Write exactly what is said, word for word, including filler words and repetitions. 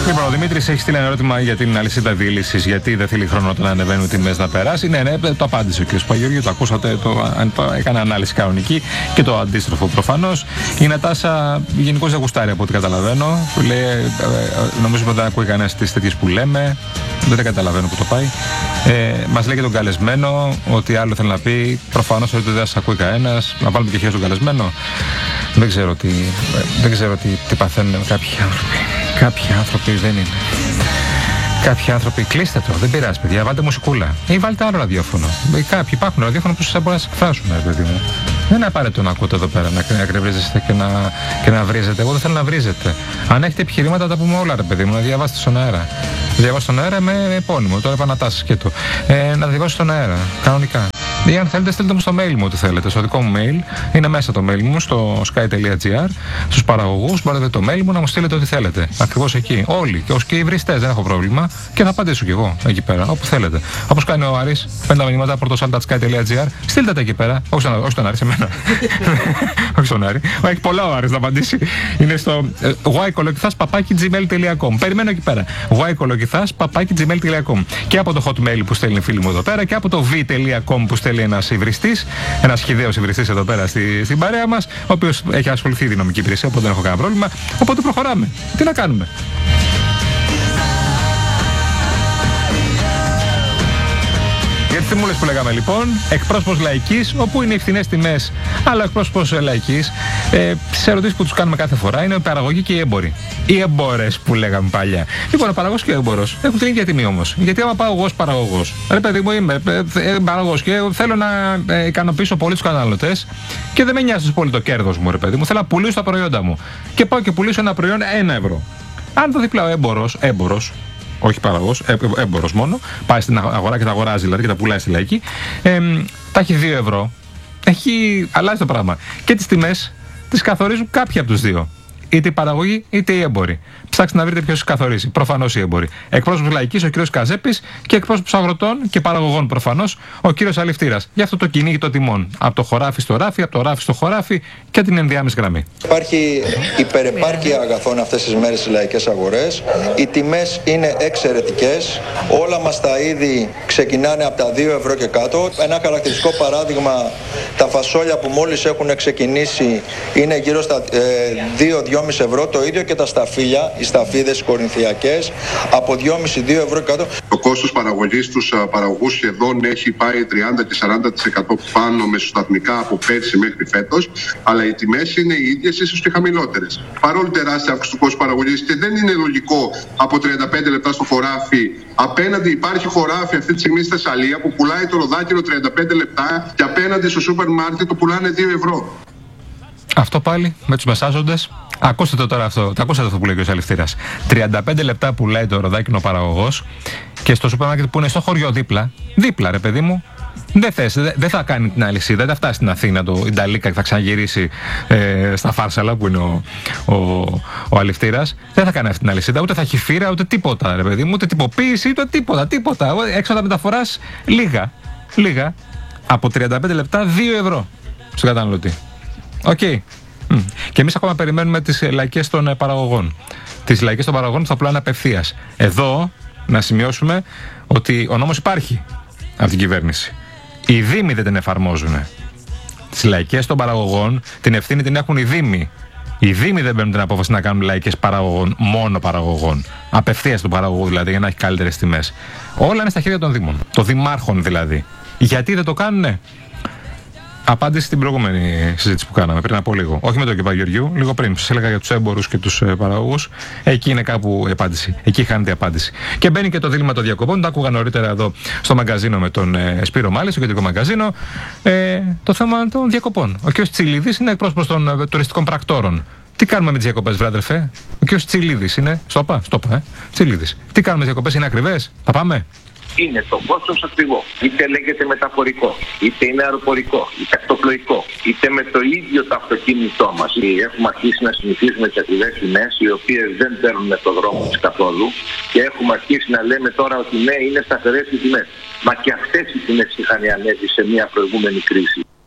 Λοιπόν, ο Δημήτρης έχει στείλει ένα ερώτημα για την αλυσίδα διήλυσης. Γιατί δεν θέλει χρόνο όταν ανεβαίνουν τιμές να περάσει. Ναι, ναι, το απάντησε ο κ. Παγιώργη, το ακούσατε, το, το έκανε ανάλυση κανονική και το αντίστροφο προφανώς. Η Νατάσα γενικώς δεν γουστάρει από ό,τι καταλαβαίνω. Που λέει, νομίζω ότι δεν ακούει κανένας τις τέτοιες που λέμε. Δεν καταλαβαίνω που το πάει. Ε, μας λέει και τον καλεσμένο ότι άλλο θέλει να πει. Προφανώς ότι δεν σας ακούει κανένας. Να βάλουμε και χέρι στον καλεσμένο. Δεν ξέρω τι, δεν ξέρω τι, τι παθαίνουν κάποιοι άνθρωποι. Κάποιοι άνθρωποι δεν είναι. Κάποιοι άνθρωποι, κλείστε το, δεν πειράζει, παιδιά. Βάλτε μουσικούλα. Ή βάλτε άλλο ραδιόφωνο. Κάποιοι υπάρχουν ραδιόφωνο που σας μπορεί να σας εκφράσουν, παιδί μου. Δεν είναι απαραίτητο να ακούτε εδώ πέρα, να εκνευρίζεστε και να, και να βρίζετε. Εγώ δεν θέλω να βρίζετε. Αν έχετε επιχειρήματα, τα πούμε όλα, ρε παιδί μου, να διαβάσετε στον αέρα. Διαβάσετε στον αέρα με επώνυμο. Τώρα είπα Νατάσα και το. Ε, να διαβάσετε στον αέρα, κανονικά. Ή αν θέλετε, στείλτε μου στο mail μου ό,τι θέλετε. Στο δικό μου mail είναι μέσα το mail μου, στο sky.gr, στους παραγωγούς. Μπορείτε το mail μου να μου στείλετε ό,τι θέλετε. Ακριβώς εκεί. Όλοι. Και, και οι βριστές, δεν έχω πρόβλημα. Και θα απαντήσω κι εγώ εκεί πέρα, όπου θέλετε. Όπως κάνει ο Άρης, παίρνει τα μηνύματα πρωτοσάλτα.sky.gr. Στείλτε τα εκεί πέρα. Όχι στον, όχι στον Άρη, σε μένα. Όχι στον Άρη. Έχει πολλά ο Άρης να απαντήσει. Είναι στο γουάικολοκυθάς παπάκι τζι μέιλ τελεία κομ. Περιμένω εκεί πέρα. γουάικολοκυθάς παπάκι τζι μέιλ τελεία κομ. Και από το hotmail που στέλνει φίλοι μου εδώ πέρα και από το βι τελεία κομ που στέλνει ένας υβριστής, ένας χυδαίος υβριστής εδώ πέρα στη, στην παρέα μας, ο οποίος έχει ασχοληθεί η νομική υπηρεσία, οπότε δεν έχω κανένα πρόβλημα. Οπότε προχωράμε. Τι να κάνουμε. Για τις τιμούλες που λέγαμε λοιπόν, εκπρόσωπος Λαϊκής, όπου είναι οι φθηνές τιμές, αλλά εκπρόσωπος Λαϊκής, ε, τις ερωτήσεις που τους κάνουμε κάθε φορά είναι οι παραγωγοί και οι έμποροι. Οι εμπόρες που λέγαμε παλιά. Λοιπόν, ο παραγωγός και ο έμπορος έχουν την ίδια τιμή όμως. Γιατί άμα πάω εγώ ως παραγωγός, ρε παιδί μου, είμαι ε, παραγωγός και θέλω να ε, ικανοποιήσω πολύ τους καταναλωτές και δεν με νοιάζει πολύ το κέρδος μου, ρε παιδί μου. Θέλω να πουλήσω τα προϊόντα μου. Και πάω και πουλήσω ένα προϊόν ένα ευρώ. Αν το δίπλα ο έμπορος, έμπορος, όχι παραγωγός, έμπορος μόνο, πάει στην αγορά και τα αγοράζει δηλαδή και τα πουλάει στη Λαϊκή, ε, τα έχει δύο ευρώ. Έχει αλλάζει το πράγμα. Και τις τιμές τις καθορίζουν κάποιοι από τους δύο. Είτε οι παραγωγοί είτε οι έμποροι. Ψάξτε να βρείτε ποιος τους καθορίζει. Προφανώς οι έμποροι. Εκπρόσωπος Λαϊκής ο κύριος Καζέπης και εκπρόσωπος αγροτών και παραγωγών προφανώς ο κύριος Αληφτήρας. Γι' αυτό το κυνήγι των τιμών. Από το χωράφι στο ράφι, από το ράφι στο χωράφι και την ενδιάμεση γραμμή. Υπάρχει υπερεπάρκεια αγαθών αυτές τις μέρες στις λαϊκές αγορές. Οι τιμές είναι εξαιρετικές. Όλα μας τα είδη ξεκινάνε από τα δύο ευρώ και κάτω. Ένα χαρακτηριστικό παράδειγμα, τα φασόλια που μόλις έχουν ξεκινήσει είναι γύρω στα ε, δύο με δυόμισι ευρώ, το ίδιο και τα σταφύλια, οι σταφίδες οι κορινθιακές, από δυόμισι με δύο ευρώ και κάτω. Το κόστος παραγωγής στους παραγωγούς σχεδόν έχει πάει τριάντα και σαράντα τοις εκατό πάνω μεσοσταθμικά από πέρσι μέχρι φέτος, αλλά οι τιμές είναι οι ίδιες, ίσως και χαμηλότερες. Παρόλο τεράστια αύξηση του κόστους παραγωγής και δεν είναι λογικό από τριάντα πέντε λεπτά στο χωράφι. Απέναντι υπάρχει χωράφι αυτή τη στιγμή στη Θεσσαλία που πουλάει το ροδάκινο τριάντα πέντε λεπτά και απέναντι στο σούπερ μάρκετ το πουλάνε δύο ευρώ. Αυτό πάλι με τους μεσάζοντες. Ακούστε το τώρα αυτό. Το ακούσατε αυτό που λέει ο κ. Αληφτήρας. τριάντα πέντε λεπτά πουλάει το ροδάκινο παραγωγός και στο σούπερ μάρκετ που είναι στο χωριό δίπλα. Δίπλα, ρε παιδί μου. Δεν θες, δεν δε θα κάνει την αλυσίδα, δεν θα φτάσει στην Αθήνα το Ινταλίκα και θα ξαναγυρίσει ε, στα Φάρσαλα που είναι ο, ο, ο Αληφτήρας. Δεν θα κάνει αυτή την αλυσίδα, ούτε θα έχει φύρα, ούτε τίποτα, ρε παιδί μου, ούτε τυποποίηση, ούτε τίποτα, τίποτα. Έξοδα μεταφοράς λίγα. Λίγα. Από τριάντα πέντε λεπτά δύο ευρώ στον καταναλωτή. Οκ. Okay. Mm. Και εμείς ακόμα περιμένουμε τις λαϊκές των παραγωγών. Τις λαϊκές των παραγωγών που θα πουλάνε απευθείας. Εδώ να σημειώσουμε ότι ο νόμος υπάρχει από την κυβέρνηση. Οι δήμοι δεν την εφαρμόζουν. Τις λαϊκές των παραγωγών την ευθύνη την έχουν οι δήμοι. Οι δήμοι δεν παίρνουν την απόφαση να κάνουν λαϊκές παραγωγών, μόνο παραγωγών. Απευθείας του παραγωγού δηλαδή, για να έχει καλύτερες τιμές. Όλα είναι στα χέρια των δήμων. Των δημάρχων δηλαδή. Γιατί δεν το κάνουνε? Απάντηση στην προηγούμενη συζήτηση που κάναμε πριν από λίγο. Όχι με τον κ. Παγιωργιού, λίγο πριν. Σας έλεγα για τους έμπορους και τους ε, παραγωγούς. Εκεί είναι κάπου η απάντηση. Εκεί χάνεται η απάντηση. Και μπαίνει και το δίλημμα των διακοπών. Το άκουγα νωρίτερα εδώ στο μαγκαζίνο με τον ε, Σπύρο Μάλη, στο κεντρικό μαγκαζίνο. Ε, το θέμα των διακοπών. Ο κ. Τσιλίδης είναι εκπρόσωπος των ε, τουριστικών πρακτόρων. Τι κάνουμε με τις διακοπές, βρε αδερφέ? Ο κ. Τσιλίδης είναι. Στόπα, στόπα, ε. Τσιλίδης. Τι κάνουμε με τις διακοπές, είναι ακριβές? Θα πάμε? Είναι το κόστος ακριβό. Είτε λέγεται μεταφορικό, είτε είναι αεροπορικό, είτε ακτοπλοϊκό, είτε με το ίδιο το αυτοκίνητό μας. Έχουμε αρχίσει να συνηθίζουμε τις ακριβές τιμές, οι οποίες δεν παίρνουν το δρόμο της καθόλου, και έχουμε αρχίσει να λέμε τώρα ότι ναι, είναι σταθερές οι τιμές. Μα και αυτές οι τιμές είχαν ανέβει σε μια προηγούμενη κρίση.